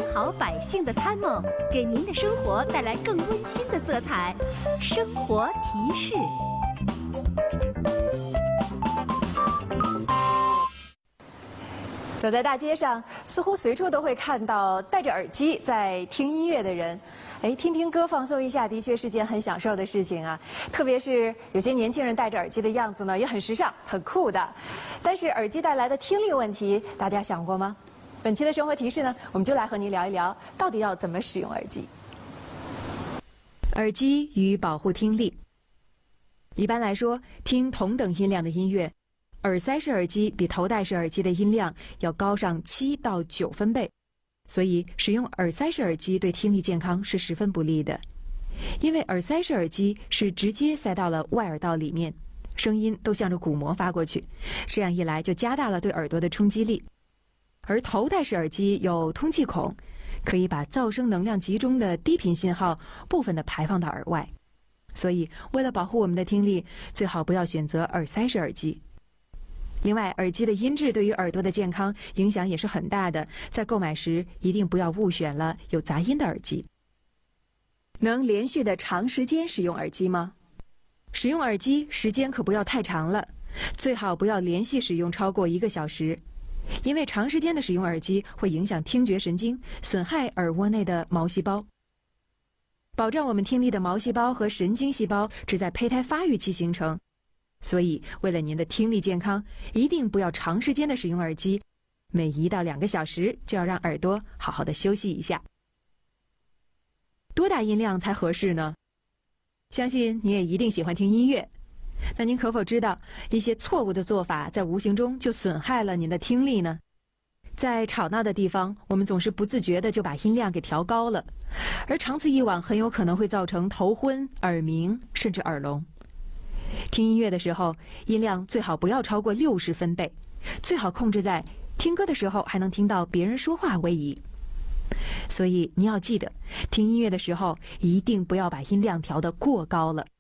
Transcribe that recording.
好百姓的参谋，给您的生活带来更温馨的色彩。生活提示。 走在大街上，似乎随处都会看到戴着耳机在听音乐的人。听听歌放松一下，的确是件很享受的事情啊。特别是有些年轻人戴着耳机的样子呢，也很时尚、很酷的。但是耳机带来的听力问题，大家想过吗？本期的生活提示呢，我们就来和您聊一聊，到底要怎么使用耳机。耳机与保护听力。一般来说，听同等音量的音乐，耳塞式耳机比头戴式耳机的音量要高上7到9分贝，所以使用耳塞式耳机对听力健康是十分不利的。因为耳塞式耳机是直接塞到了外耳道里面，声音都向着鼓膜发过去，这样一来就加大了对耳朵的冲击力。而头戴式耳机有通气孔，可以把噪声能量集中的低频信号部分的排放到耳外，所以为了保护我们的听力，最好不要选择耳塞式耳机。另外，耳机的音质对于耳朵的健康影响也是很大的，在购买时一定不要误选了有杂音的耳机。能连续的长时间使用耳机吗？使用耳机时间可不要太长了，最好不要连续使用超过1个小时，因为长时间的使用耳机会影响听觉神经，损害耳蜗内的毛细胞。保障我们听力的毛细胞和神经细胞只在胚胎发育期形成，所以为了您的听力健康，一定不要长时间的使用耳机，每1到2个小时就要让耳朵好好的休息一下。多大音量才合适呢？相信你也一定喜欢听音乐，那您可否知道一些错误的做法在无形中就损害了您的听力呢？在吵闹的地方，我们总是不自觉的就把音量给调高了，而长此以往很有可能会造成头昏、耳鸣甚至耳聋。听音乐的时候，音量最好不要超过60分贝，最好控制在听歌的时候还能听到别人说话为宜。所以你要记得，听音乐的时候一定不要把音量调得过高了。